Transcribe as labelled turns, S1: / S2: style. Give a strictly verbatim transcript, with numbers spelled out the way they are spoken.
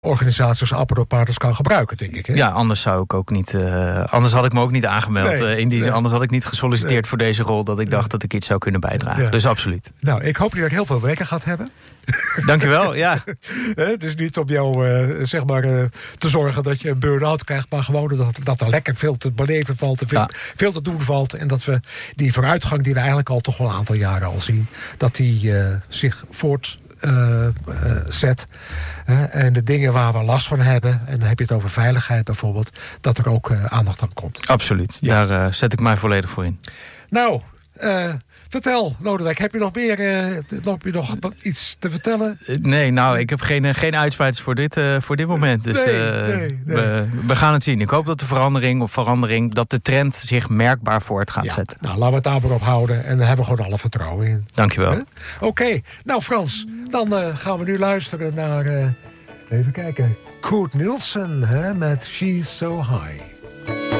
S1: organisatie als Apeldoorn Partners kan gebruiken, denk ik. Hè?
S2: Ja, anders zou ik ook niet. Uh, anders had ik me ook niet aangemeld.
S1: Nee,
S2: uh, in die
S1: nee.
S2: Anders had ik niet gesolliciteerd nee. voor deze rol dat ik dacht
S1: ja.
S2: dat ik iets zou kunnen bijdragen.
S1: Ja.
S2: Dus absoluut.
S1: Nou, ik hoop dat je heel veel werk gaat hebben.
S2: Dankjewel, ja.
S1: Dus niet om jou uh, zeg maar, uh, te zorgen dat je een burn-out krijgt, maar gewoon dat, dat er lekker veel te beleven valt, veel, ja. veel te doen valt. En dat we die vooruitgang die we eigenlijk al toch wel een aantal jaren al zien, dat die uh, zich voort Uh, uh, zet. Uh, en de dingen waar we last van hebben, en dan heb je het over veiligheid bijvoorbeeld, dat er ook uh, aandacht aan komt.
S2: Absoluut, ja. Daar uh, zet ik mij volledig voor in.
S1: Nou, uh, vertel, Lodewijk, heb je nog meer uh, heb je nog iets te vertellen?
S2: Uh, nee, nou, ik heb geen, uh, geen uitsluiters voor dit, uh, voor dit moment. Dus
S1: nee,
S2: uh,
S1: nee, nee.
S2: We, we gaan het zien. Ik hoop dat de verandering of verandering, dat de trend zich merkbaar voort gaat
S1: ja,
S2: zetten.
S1: Nou, laten we het daar maar op houden en daar hebben we gewoon alle vertrouwen in.
S2: Dankjewel.
S1: Huh? Oké, okay. Nou Frans, dan uh, gaan we nu luisteren naar, uh, even kijken, Koert Nielsen hè, met She's So High.